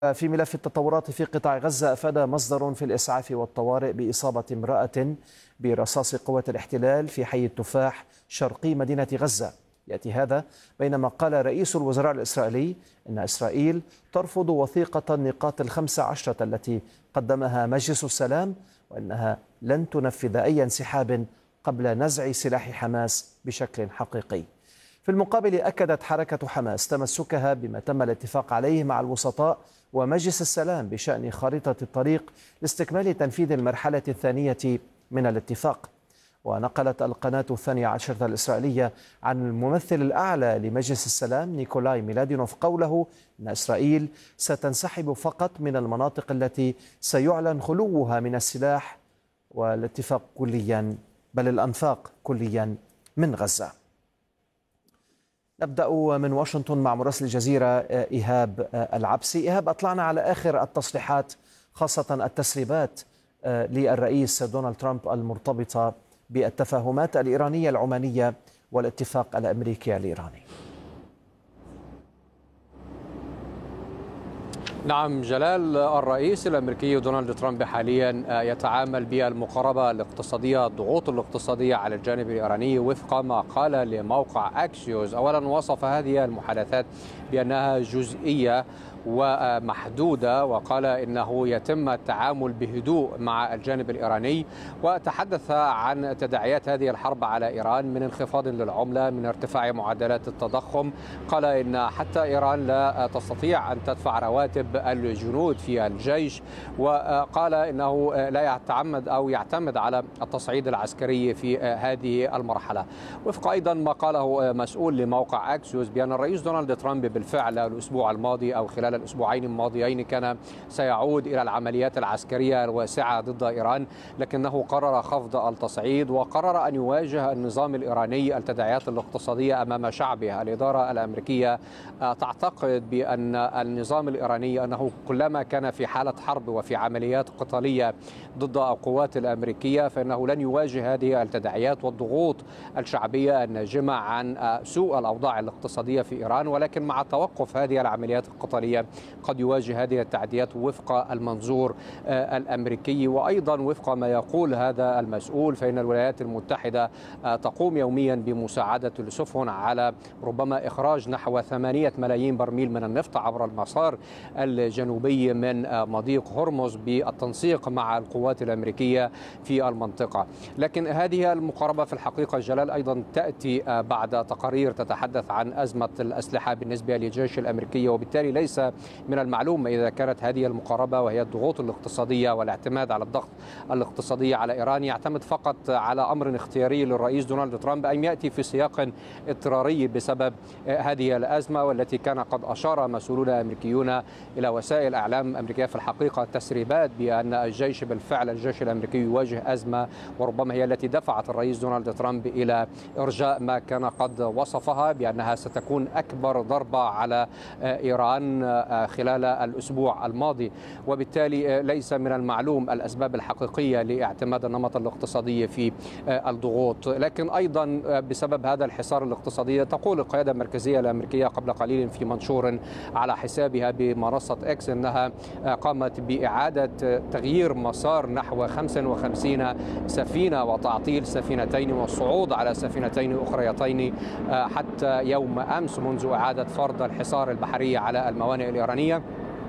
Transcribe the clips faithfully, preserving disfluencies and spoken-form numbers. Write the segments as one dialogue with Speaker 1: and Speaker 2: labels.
Speaker 1: في ملف التطورات في قطاع غزة، أفاد مصدر في الإسعاف والطوارئ بإصابة امرأة برصاص قوات الاحتلال في حي التفاح شرقي مدينة غزة. يأتي هذا بينما قال رئيس الوزراء الإسرائيلي إن إسرائيل ترفض وثيقة النقاط الخمسة عشرة التي قدمها مجلس السلام، وأنها لن تنفذ أي انسحاب قبل نزع سلاح حماس بشكل حقيقي. في المقابل، أكدت حركة حماس تمسكها بما تم الاتفاق عليه مع الوسطاء ومجلس السلام بشأن خارطة الطريق لاستكمال تنفيذ المرحلة الثانية من الاتفاق. ونقلت القناة الثانية عشرة الإسرائيلية عن الممثل الأعلى لمجلس السلام نيكولاي ميلادينوف قوله إن إسرائيل ستنسحب فقط من المناطق التي سيعلن خلوها من السلاح والاتفاق كليا بل الأنفاق كليا من غزة. نبدأ من واشنطن مع مراسل الجزيرة إيهاب العبسي. إيهاب، أطلعنا على آخر التصريحات خاصة التسريبات للرئيس دونالد ترامب المرتبطة بالتفاهمات الإيرانية العمانية والاتفاق الأمريكي الإيراني.
Speaker 2: نعم جلال، الرئيس الأمريكي دونالد ترامب حاليا يتعامل بالمقاربة الاقتصادية، الضغوط الاقتصادية على الجانب الإيراني وفق ما قال لموقع أكسيوس. أولا وصف هذه المحادثات بأنها جزئية ومحدودة، وقال إنه يتم التعامل بهدوء مع الجانب الإيراني، وتحدث عن تداعيات هذه الحرب على إيران من انخفاض للعملة، من ارتفاع معدلات التضخم. قال إن حتى إيران لا تستطيع أن تدفع رواتب الجنود في الجيش، وقال إنه لا يعتمد أو يعتمد على التصعيد العسكري في هذه المرحلة. وفق أيضا ما قاله مسؤول لموقع أكسيوس بأن الرئيس دونالد ترامب بالفعل الأسبوع الماضي أو خلال الأسبوعين الماضيين كان سيعود إلى العمليات العسكرية الواسعة ضد إيران، لكنه قرر خفض التصعيد وقرر أن يواجه النظام الإيراني التداعيات الاقتصادية أمام شعبه. الإدارة الأمريكية تعتقد بأن النظام الإيراني أنه كلما كان في حالة حرب وفي عمليات قتالية ضد القوات الأمريكية فإنه لن يواجه هذه التداعيات والضغوط الشعبية الناجمة عن سوء الأوضاع الاقتصادية في إيران، ولكن مع توقف هذه العمليات القتالية قد يواجه هذه التعديات وفق المنظور الأمريكي. وأيضا وفق ما يقول هذا المسؤول فإن الولايات المتحدة تقوم يوميا بمساعدة السفن على ربما إخراج نحو ثمانية ملايين برميل من النفط عبر المسار الجنوبي من مضيق هرمز بالتنسيق مع القوات الأمريكية في المنطقة. لكن هذه المقاربة في الحقيقة جلال أيضا تأتي بعد تقارير تتحدث عن أزمة الأسلحة بالنسبة للجيش الأمريكي، وبالتالي ليس من المعلوم إذا كانت هذه المقاربة وهي الضغوط الاقتصادية والاعتماد على الضغط الاقتصادي على إيران يعتمد فقط على أمر اختياري للرئيس دونالد ترامب أن يأتي في سياق اضطراري بسبب هذه الأزمة، والتي كان قد أشار مسؤولون أمريكيون إلى وسائل إعلام أمريكية في الحقيقة تسريبات بأن الجيش بالفعل الجيش الأمريكي يواجه أزمة، وربما هي التي دفعت الرئيس دونالد ترامب إلى إرجاء ما كان قد وصفها بأنها ستكون أكبر ضربة على إيران خلال الأسبوع الماضي. وبالتالي ليس من المعلوم الأسباب الحقيقية لاعتماد النمط الاقتصادي في الضغوط، لكن أيضا بسبب هذا الحصار الاقتصادي تقول القيادة المركزية الأمريكية قبل قليل في منشور على حسابها بمنصة إكس أنها قامت بإعادة تغيير مسار نحو خمسة وخمسين سفينة وتعطيل سفينتين والصعود على سفينتين أخريتين حتى يوم أمس منذ إعادة فرض الحصار البحري على الموانئ الإيرانية.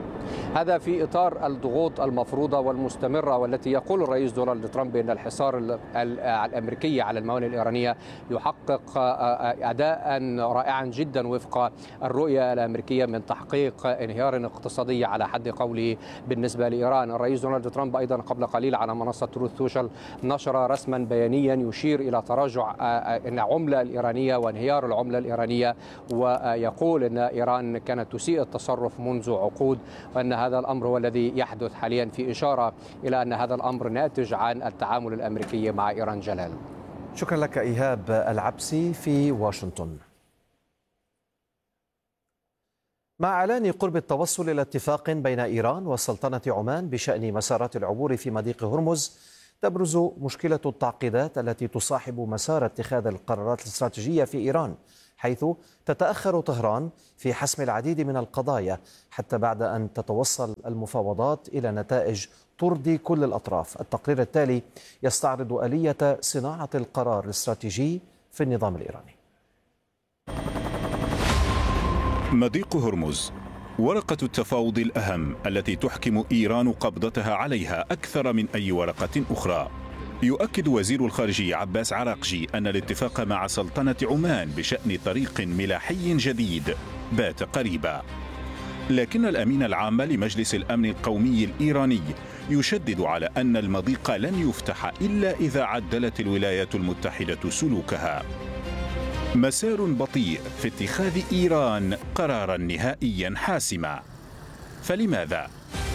Speaker 2: هذا في إطار الضغوط المفروضة والمستمرة، والتي يقول الرئيس دونالد ترامب أن الحصار الأمريكي على الموانئ الإيرانية يحقق أداء رائعا جدا وفق الرؤية الأمريكية من تحقيق انهيار اقتصادي على حد قوله بالنسبة لإيران. الرئيس دونالد ترامب أيضا قبل قليل على منصة تروث سوشيال نشر رسما بيانيا يشير إلى تراجع العملة الإيرانية وانهيار العملة الإيرانية، ويقول أن إيران كانت تسيء التصرف منذ عقود، وأن هذا الأمر هو الذي يحدث حاليا، في إشارة إلى أن هذا الأمر ناتج عن التعامل الأمريكي مع إيران. جلال،
Speaker 1: شكرا لك إيهاب العبسي في واشنطن. مع إعلان قرب التوصل إلى اتفاق بين إيران وسلطنة عمان بشأن مسارات العبور في مضيق هرمز، تبرز مشكلة التعقيدات التي تصاحب مسار اتخاذ القرارات الاستراتيجية في إيران، حيث تتأخر طهران في حسم العديد من القضايا حتى بعد أن تتوصل المفاوضات إلى نتائج ترضي كل الأطراف. التقرير التالي يستعرض آلية صناعة القرار الاستراتيجي في النظام الإيراني.
Speaker 3: مضيق هرمز، ورقة التفاوض الأهم التي تحكم إيران قبضتها عليها أكثر من أي ورقة أخرى. يؤكد وزير الخارجية عباس عراقجي أن الاتفاق مع سلطنة عمان بشأن طريق ملاحي جديد بات قريبا، لكن الأمين العام لمجلس الأمن القومي الإيراني يشدد على أن المضيق لن يفتح إلا إذا عدلت الولايات المتحدة سلوكها. مسار بطيء في اتخاذ إيران قرارا نهائيا حاسما. فلماذا؟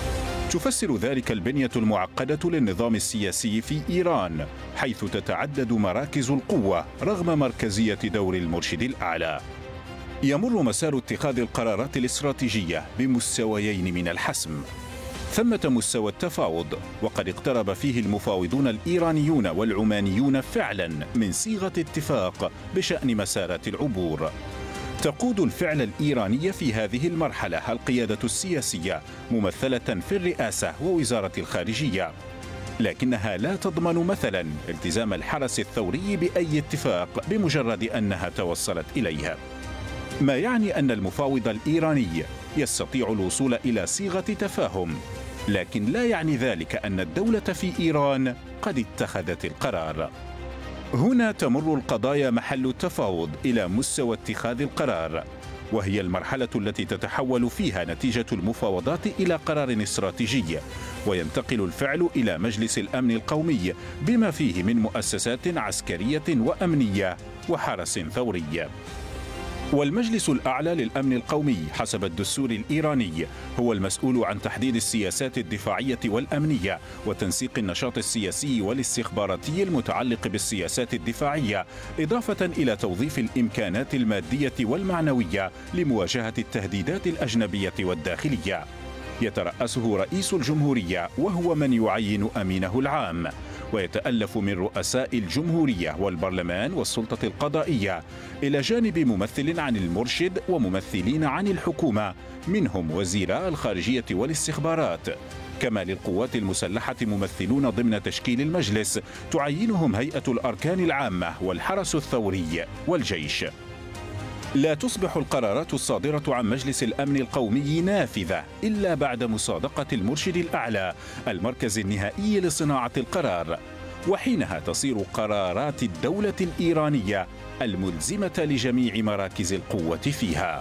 Speaker 3: تفسر ذلك البنية المعقدة للنظام السياسي في إيران، حيث تتعدد مراكز القوة رغم مركزية دور المرشد الأعلى. يمر مسار اتخاذ القرارات الاستراتيجية بمستويين من الحسم. ثمة مستوى التفاوض، وقد اقترب فيه المفاوضون الإيرانيون والعمانيون فعلا من صيغة اتفاق بشأن مسارات العبور. تقود الفعل الإيراني في هذه المرحلة القيادة السياسية ممثلة في الرئاسة ووزارة الخارجية، لكنها لا تضمن مثلا التزام الحرس الثوري بأي اتفاق بمجرد أنها توصلت إليه، ما يعني أن المفاوض الإيراني يستطيع الوصول إلى صيغة تفاهم، لكن لا يعني ذلك أن الدولة في إيران قد اتخذت القرار. هنا تمر القضايا محل التفاوض إلى مستوى اتخاذ القرار، وهي المرحلة التي تتحول فيها نتيجة المفاوضات إلى قرار استراتيجي، وينتقل الفعل إلى مجلس الأمن القومي بما فيه من مؤسسات عسكرية وأمنية وحرس ثوري. والمجلس الأعلى للأمن القومي حسب الدستور الإيراني هو المسؤول عن تحديد السياسات الدفاعية والأمنية وتنسيق النشاط السياسي والاستخباراتي المتعلق بالسياسات الدفاعية، إضافة إلى توظيف الإمكانات المادية والمعنوية لمواجهة التهديدات الأجنبية والداخلية. يترأسه رئيس الجمهورية وهو من يعين أمينه العام، ويتألف من رؤساء الجمهورية والبرلمان والسلطة القضائية، إلى جانب ممثل عن المرشد وممثلين عن الحكومة منهم وزيراء الخارجية والاستخبارات. كما للقوات المسلحة ممثلون ضمن تشكيل المجلس تعينهم هيئة الأركان العامة والحرس الثوري والجيش. لا تصبح القرارات الصادرة عن مجلس الأمن القومي نافذة إلا بعد مصادقة المرشد الأعلى المركز النهائي لصناعة القرار، وحينها تصير قرارات الدولة الإيرانية الملزمة لجميع مراكز القوة فيها.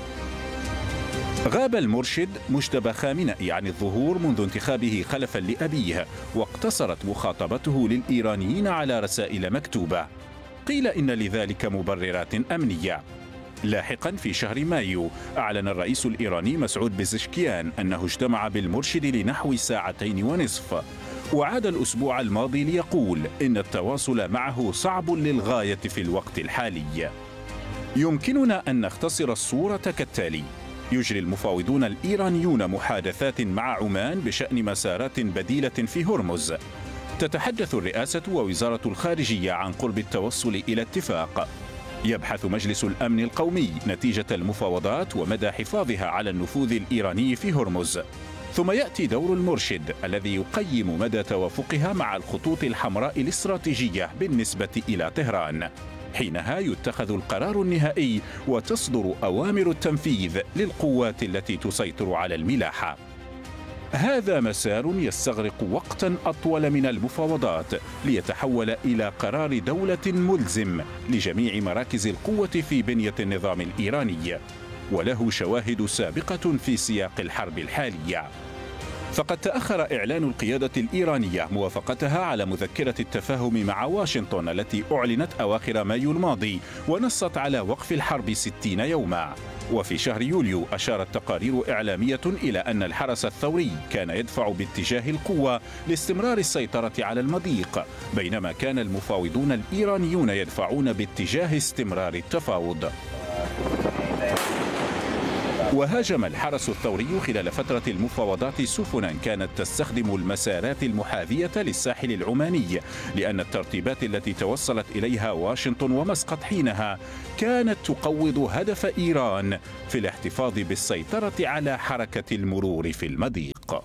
Speaker 3: غاب المرشد مجتبى خامنئي عن الظهور منذ انتخابه خلفا لأبيه، واقتصرت مخاطبته للإيرانيين على رسائل مكتوبة. قيل إن لذلك مبررات أمنية. لاحقا في شهر مايو أعلن الرئيس الإيراني مسعود بزشكيان أنه اجتمع بالمرشد لنحو ساعتين ونصف، وعاد الأسبوع الماضي ليقول إن التواصل معه صعب للغاية في الوقت الحالي. يمكننا أن نختصر الصورة كالتالي: يجري المفاوضون الإيرانيون محادثات مع عمان بشأن مسارات بديلة في هرمز. تتحدث الرئاسة ووزارة الخارجية عن قرب التوصل إلى اتفاق. يبحث مجلس الأمن القومي نتيجة المفاوضات ومدى حفاظها على النفوذ الإيراني في هرمز. ثم يأتي دور المرشد الذي يقيم مدى توافقها مع الخطوط الحمراء الاستراتيجية بالنسبة إلى طهران. حينها يتخذ القرار النهائي وتصدر أوامر التنفيذ للقوات التي تسيطر على الملاحة. هذا مسار يستغرق وقتا أطول من المفاوضات ليتحول إلى قرار دولة ملزم لجميع مراكز القوة في بنية النظام الإيراني، وله شواهد سابقة في سياق الحرب الحالية. فقد تأخر إعلان القيادة الإيرانية موافقتها على مذكرة التفاهم مع واشنطن التي أعلنت أواخر مايو الماضي ونصت على وقف الحرب ستين يوما. وفي شهر يوليو أشارت تقارير إعلامية إلى أن الحرس الثوري كان يدفع باتجاه القوة لاستمرار السيطرة على المضيق، بينما كان المفاوضون الإيرانيون يدفعون باتجاه استمرار التفاوض. وهاجم الحرس الثوري خلال فترة المفاوضات سفنا كانت تستخدم المسارات المحاذية للساحل العماني، لأن الترتيبات التي توصلت إليها واشنطن ومسقط حينها كانت تقوض هدف إيران في الاحتفاظ بالسيطرة على حركة المرور في المضيق.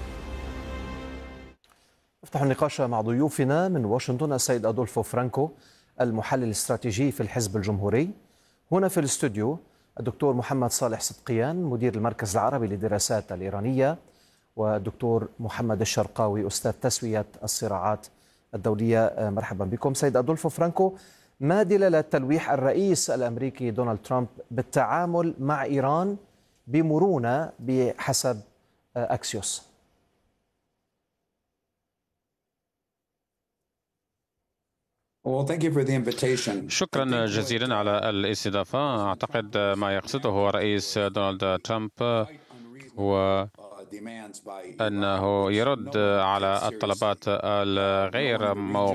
Speaker 1: نفتح النقاش مع ضيوفنا من واشنطن السيد أدولفو فرانكو المحلل الاستراتيجي في الحزب الجمهوري، هنا في الاستوديو الدكتور محمد صالح صدقيان مدير المركز العربي للدراسات الإيرانية، والدكتور محمد الشرقاوي أستاذ تسوية الصراعات الدولية. مرحبا بكم. سيد أدولفو فرانكو، ما دلالة تلويح الرئيس الأمريكي دونالد ترامب بالتعامل مع إيران بمرونة بحسب أكسيوس؟
Speaker 4: شكرا جزيلا على الاستضافة. أعتقد ما يقصده هو رئيس دونالد ترامب هو أنه يرد على الطلبات الغير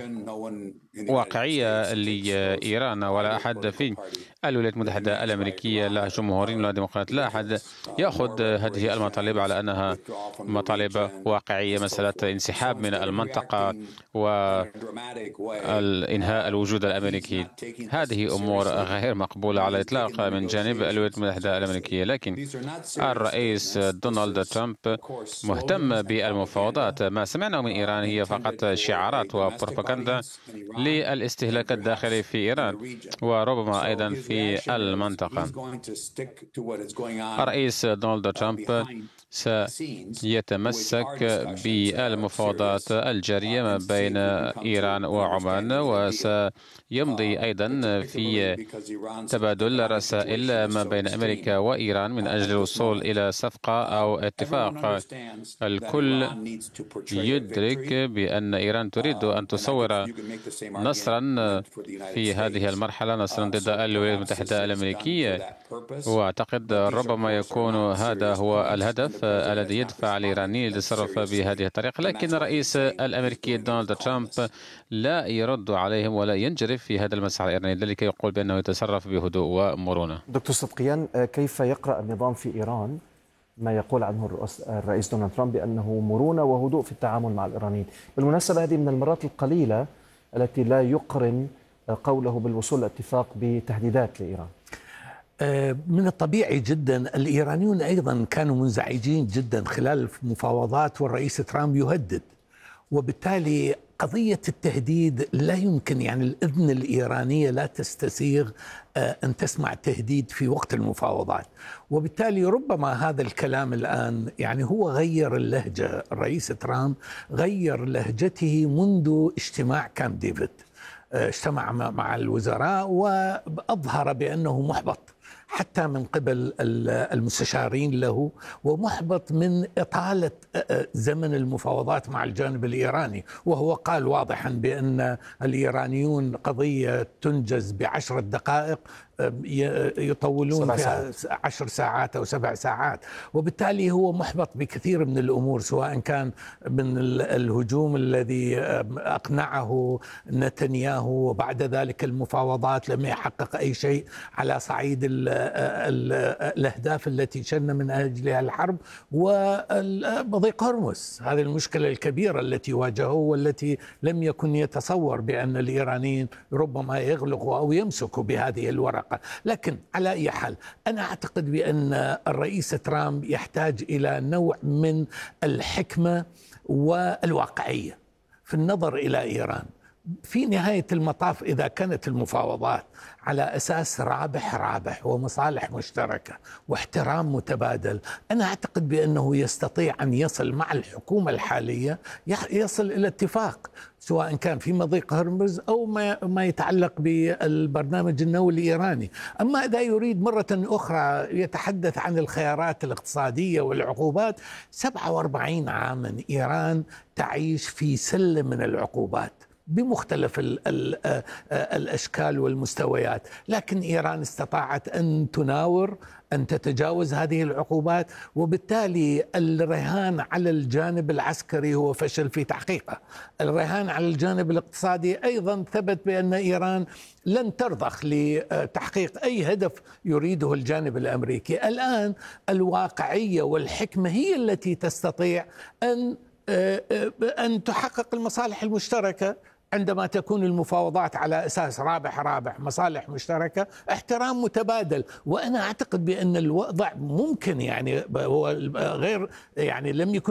Speaker 4: واقعية لإيران، ولا أحد في الولايات المتحدة الأمريكية لا جمهوري ولا ديمقراط لا أحد يأخذ هذه المطالب على أنها مطالب واقعية. مسألة انسحاب من المنطقة والإنهاء الوجود الأمريكي هذه أمور غير مقبولة على الإطلاق من جانب الولايات المتحدة الأمريكية، لكن الرئيس دونالد ترامب مهتم بالمفاوضات. ما سمعناه من إيران هي فقط شعارات وبروباغندا للاستهلاك الداخلي في إيران وربما أيضا في المنطقة. الرئيس دونالد ترامب سيتمسك بالمفاوضات الجارية ما بين إيران وعمان، وسيمضي أيضا في تبادل رسائل ما بين أمريكا وإيران من أجل الوصول إلى صفقة أو اتفاق. الكل يدرك بأن إيران تريد أن تصور نصرا في هذه المرحلة، نصرا ضد الولايات المتحدة الأمريكية، وأعتقد ربما يكون هذا هو الهدف الذي يدفع الإيرانيين للتصرف بهذه الطريقة. لكن الرئيس الأمريكي دونالد ترامب لا يرد عليهم ولا ينجرف في هذا المسعى الإيراني، ذلك يقول بأنه يتصرف بهدوء ومرونة.
Speaker 1: دكتور صدقيان، كيف يقرأ النظام في إيران ما يقول عنه الرئيس دونالد ترامب بأنه مرونة وهدوء في التعامل مع الإيرانيين؟ بالمناسبة هذه من المرات القليلة التي لا يقرن قوله بالوصول لاتفاق بتهديدات لإيران.
Speaker 5: من الطبيعي جدا الإيرانيون أيضا كانوا منزعجين جدا خلال المفاوضات والرئيس ترامب يهدد، وبالتالي قضية التهديد لا يمكن، يعني الإذن الإيرانية لا تستسيغ أن تسمع تهديد في وقت المفاوضات، وبالتالي ربما هذا الكلام الآن يعني هو غير اللهجة. الرئيس ترامب غير لهجته منذ اجتماع كامب ديفيد، اجتمع مع الوزراء وأظهر بأنه محبط حتى من قبل المستشارين له، ومحبط من إطالة زمن المفاوضات مع الجانب الإيراني، وهو قال واضحا بأن الإيرانيون قضية تنجز بعشرة دقائق يطولون فيها عشر ساعات أو سبع ساعات، وبالتالي هو محبط بكثير من الأمور، سواء كان من الهجوم الذي أقنعه نتنياهو وبعد ذلك المفاوضات لم يحقق أي شيء على صعيد ال ال الأهداف التي شن من أجلها الحرب، ومضيق هرمز هذه المشكلة الكبيرة التي واجهوه والتي لم يكن يتصور بأن الإيرانيين ربما يغلقوا أو يمسكوا بهذه الورقة. لكن على أي حال أنا أعتقد بأن الرئيس ترامب يحتاج إلى نوع من الحكمة والواقعية في النظر إلى إيران. في نهاية المطاف إذا كانت المفاوضات على أساس رابح رابح ومصالح مشتركة واحترام متبادل، أنا أعتقد بأنه يستطيع أن يصل مع الحكومة الحالية يصل إلى اتفاق، سواء كان في مضيق هرمز أو ما يتعلق بالبرنامج النووي الإيراني. أما إذا يريد مرة أخرى يتحدث عن الخيارات الاقتصادية والعقوبات، سبعة وأربعين عاما إيران تعيش في سلم من العقوبات بمختلف ال ال الأشكال والمستويات، لكن إيران استطاعت أن تناور، أن تتجاوز هذه العقوبات، وبالتالي الرهان على الجانب العسكري هو فشل في تحقيقه. الرهان على الجانب الاقتصادي أيضا ثبت بأن إيران لن ترضخ لتحقيق أي هدف يريده الجانب الأمريكي. الآن الواقعية والحكمة هي التي تستطيع أن أن تحقق المصالح المشتركة عندما تكون المفاوضات على أساس رابح رابح، مصالح مشتركة، احترام متبادل. وأنا أعتقد بأن الوضع ممكن، يعني هو غير، يعني لم يكن